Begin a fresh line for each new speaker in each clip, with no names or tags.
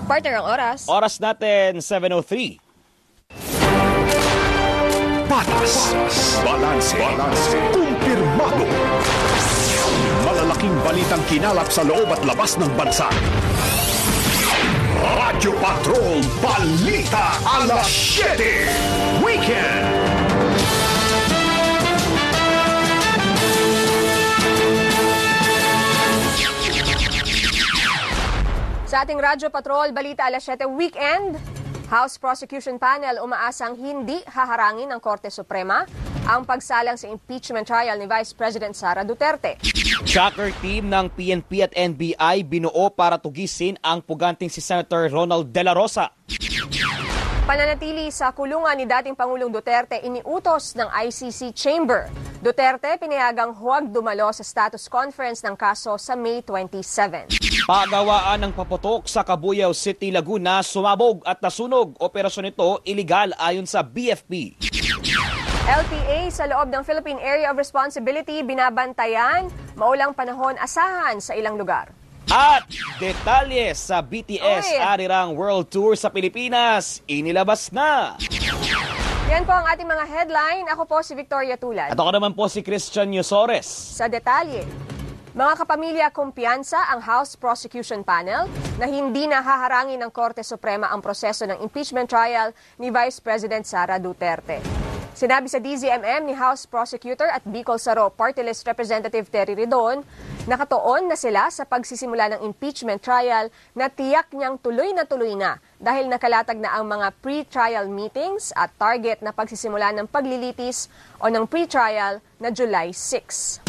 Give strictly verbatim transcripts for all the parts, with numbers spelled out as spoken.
Partner ang oras.
Oras natin, seven oh three.
Patas, balanse, balanse, kumpirmado. Malalaking balitang kinalap sa loob at labas ng bansa. Radyo Patrol Balita Alas siyete Weekend.
Sa ating Radyo Patrol Balita Alas siyete Weekend, House Prosecution Panel umaasang hindi haharangin ng Korte Suprema ang pagsalang sa impeachment trial ni Vice President Sara Duterte.
Tracker team ng P N P at N B I binuo para tugisin ang puganting si Senator Ronald De La Rosa.
Pananatili sa kulungan ni dating Pangulong Duterte iniutos ng I C C Chamber. Duterte pinayagang huwag dumalo sa status conference ng kaso sa May twenty-seventh.
Pagawaan ng paputok sa Cabuyao City, Laguna sumabog at nasunog. Operasyon ito iligal ayon sa B F P.
L T A sa loob ng Philippine Area of Responsibility binabantayan, maulang panahon asahan sa ilang lugar.
At detalye sa B T S
Oy.
Arirang World Tour sa Pilipinas, inilabas na.
Yan po ang ating mga headline. Ako po si Victoria Tulad.
At ako naman po si Christian Yusores.
Sa detalye, mga kapamilya, kumpiyansa ang House Prosecution Panel na hindi na haharangin ng Korte Suprema ang proseso ng impeachment trial ni Vice President Sara Duterte. Sinabi sa D Z M M ni House Prosecutor at Bicol Saro Party List Representative Terry Ridon, nakatuon na sila sa pagsisimula ng impeachment trial na tiyak niyang tuloy na tuloy na dahil nakalatag na ang mga pre-trial meetings at target na pagsisimula ng paglilitis o ng pre-trial na July sixth.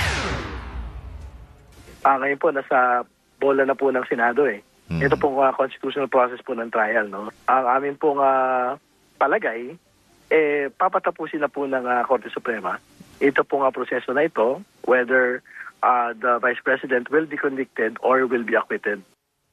Ah, ngayon po, nasa bola na po ng Senado eh. Mm-hmm. Ito pong uh, constitutional process po ng trial, no? Ang amin pong uh, palagay, eh, papatapusin na po ng uh, Korte Suprema. Ito pong uh, proseso na ito, whether uh, the Vice President will be convicted or will be acquitted.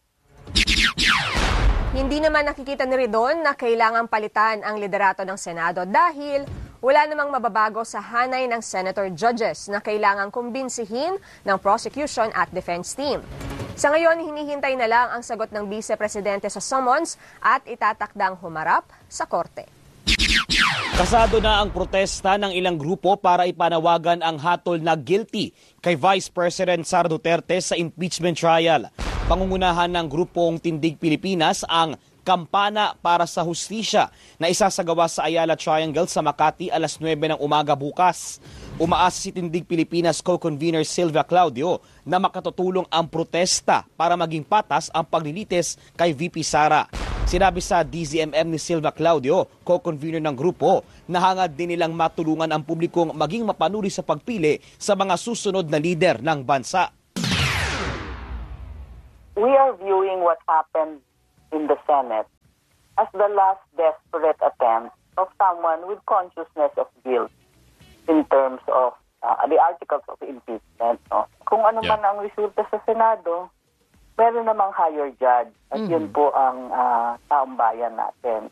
Hindi naman nakikita ni Ridon na kailangang palitan ang liderato ng Senado dahil wala namang mababago sa hanay ng senator judges na kailangang kumbinsihin ng prosecution at defense team. Sa ngayon, hinihintay na lang ang sagot ng Vice Presidente sa summons at itatakdang humarap sa korte.
Kasado na ang protesta ng ilang grupo para ipanawagan ang hatol na guilty kay Vice President Sara Duterte sa impeachment trial. Pangungunahan ng grupong Tindig Pilipinas ang Kampana para sa Hustisya na isasagawa sa Ayala Triangle sa Makati alas nuwebe ng umaga bukas. Umaasa si Tindig Pilipinas co-convener Silvia Claudio na makatutulong ang protesta para maging patas ang paglilitis kay V P Sara. Sinabi sa D Z M M ni Silvia Claudio, co-convener ng grupo, na hangad din nilang matulungan ang publikong maging mapanuri sa pagpili sa mga susunod na lider ng bansa.
We are viewing what happened in the Senate as the last desperate attempt of someone with consciousness of guilt in terms of uh, the articles of impeachment. No? Kung ano man ang resulta sa Senado, meron namang higher judge at mm-hmm. yun po ang uh, taong bayan natin.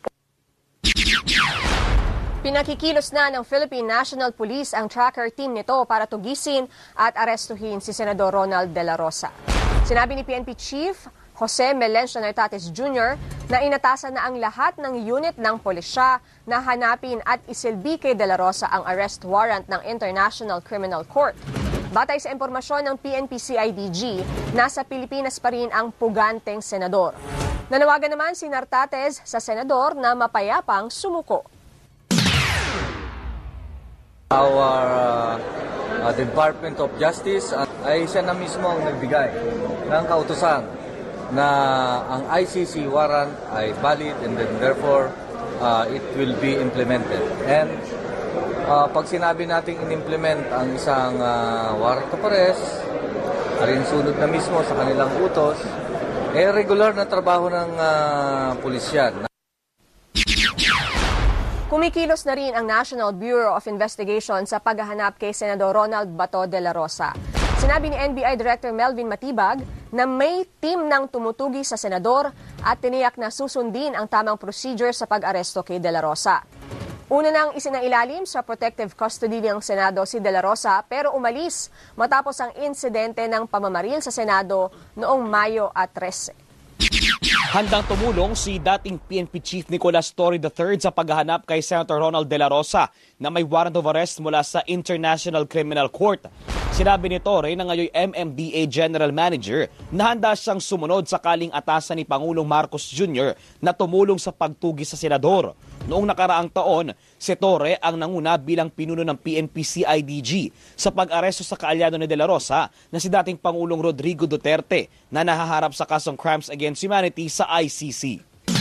Pinakikilos na ng Philippine National Police ang tracker team nito para tugisin at arestuhin si Senador Ronald De La Rosa. Sinabi ni P N P Chief Jose Melencio Nartates Junior na inatasan na ang lahat ng unit ng pulisya na hanapin at isilbi kay De La Rosa ang arrest warrant ng International Criminal Court. Batay sa impormasyon ng P N P C I D G, nasa Pilipinas pa rin ang puganteng senador. Nanawagan naman si Nartates sa senador na mapayapang sumuko.
Our uh, uh, Department of Justice uh, ay siya na mismo ang nagbigay ng kautusan na ang I C C warrant ay valid and then therefore uh, it will be implemented. And uh, pag sinabi nating in-implement ang isang uh, warrant of arrest, alinsunod na mismo sa kanilang utos, eh regular na trabaho ng uh, pulisyan.
Kumikilos na rin ang National Bureau of Investigation sa paghahanap kay Senador Ronald Bato de la Rosa. Sinabi ni N B I Director Melvin Matibag na may team ng tumutugi sa senador at tiniyak na susundin ang tamang procedure sa pag-aresto kay De La Rosa. Una nang isinailalim sa protective custody ng Senado si De La Rosa pero umalis matapos ang insidente ng pamamaril sa Senado noong Mayo at trese.
Handang tumulong si dating P N P Chief Nicolas Torre the third sa paghahanap kay Senator Ronald De La Rosa na may warrant of arrest mula sa International Criminal Court. Sinabi ni Torre na ngayon M M D A General Manager na handa siyang sumunod sakaling atasan ni Pangulong Marcos Junior na tumulong sa pagtugi sa senador. Noong nakaraang taon, si Torre ang nanguna bilang pinuno ng P N P C I D G sa pag-aresto sa kaalyado ni De La Rosa na si dating Pangulong Rodrigo Duterte na nahaharap sa kasong Crimes Against Humanity sa I C C.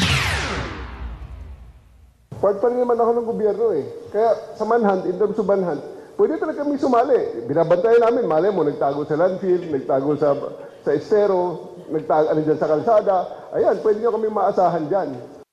Part pa rin naman ako ng gobyerno eh. Kaya sa manhunt, in terms of manhunt, pwede talaga kami sumali. Binabantayan namin, mali mo, nagtago sa landfill, nagtago sa, sa estero, nagtago ano dyan sa kalsada. Ayan, pwede nyo kami maasahan dyan.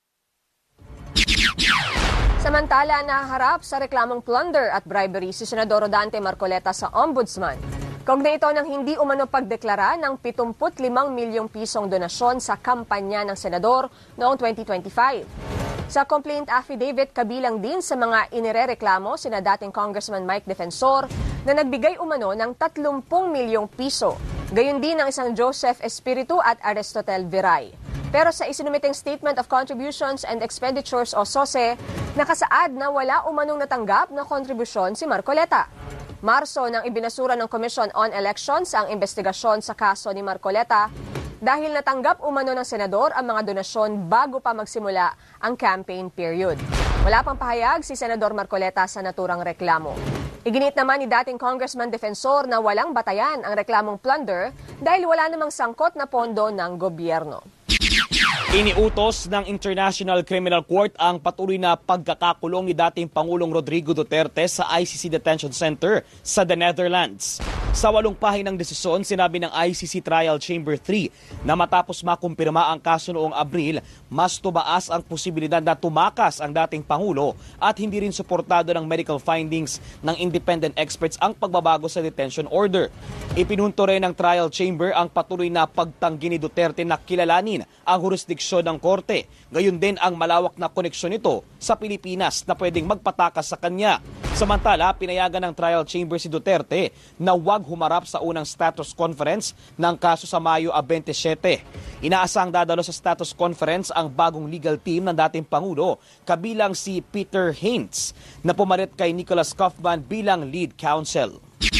Samantala, naharap sa reklamong plunder at bribery si Senador Rodante Marcoleta sa Ombudsman. Kaugnay ito ng hindi umano pagdeklara ng pitungput limang milyong pisong donasyon sa kampanya ng senador noong twenty twenty-five. Sa complaint affidavit, kabilang din sa mga inirereklamo sina dating Congressman Mike Defensor na nagbigay umano ng tatlumpung milyong piso. Gayon din ang isang Joseph Espiritu at Aristotel Viray. Pero sa isinumiteng Statement of Contributions and Expenditures o S O S E, nakasaad na wala umanong natanggap na kontribusyon si Marcoleta. Marso nang ibinasura ng Commission on Elections ang investigasyon sa kaso ni Marcoleta dahil natanggap umano ng senador ang mga donasyon bago pa magsimula ang campaign period. Wala pang pahayag si Senador Marcoleta sa naturang reklamo. Iginit naman ni dating Congressman Defensor na walang batayan ang reklamong plunder dahil wala namang sangkot na pondo ng gobyerno.
Iniutos ng International Criminal Court ang patuloy na pagkakakulong ni dating Pangulong Rodrigo Duterte sa I C C Detention Center sa the Netherlands. Sa walong pahinang desisyon, sinabi ng I C C Trial Chamber three na matapos makumpirma ang kaso noong Abril, mas tumaas ang posibilidad na tumakas ang dating Pangulo at hindi rin suportado ng medical findings ng independent experts ang pagbabago sa detention order. Ipinunto rin ng Trial Chamber ang patuloy na pagtanggi ni Duterte na kilalanin ang jurisdiksyon ng korte. Gayon din ang malawak na koneksyon nito sa Pilipinas na pwedeng magpatakas sa kanya. Samantala, pinayagan ng Trial Chamber si Duterte na huwag humarap sa unang status conference ng kaso sa Mayo twenty-seven. Inaasang dadalo sa status conference ang bagong legal team ng dating Pangulo, kabilang si Peter Hintz na pumalit kay Nicholas Kaufman bilang lead counsel.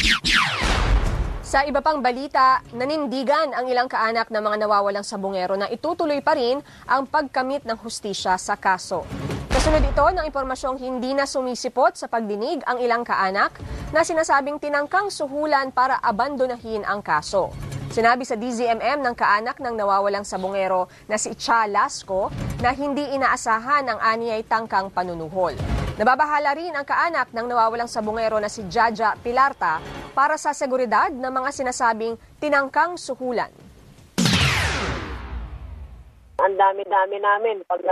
Sa iba pang balita, nanindigan ang ilang kaanak ng mga nawawalang sabungero na itutuloy pa rin ang pagkamit ng hustisya sa kaso. Kasunod ito ng impormasyong hindi na sumisipot sa pagdinig ang ilang kaanak na sinasabing tinangkang suhulan para abandonahin ang kaso. Sinabi sa D Z M M ng kaanak ng nawawalang sabungero na si Cha Lasco na hindi inaasahan ang aniyay tangkang panunuhol. Nababahala rin ang kaanak ng nawawalang sabungero na si Jaja Pilarta para sa seguridad ng mga sinasabing tinangkang suhulan.
Ang dami-dami namin pag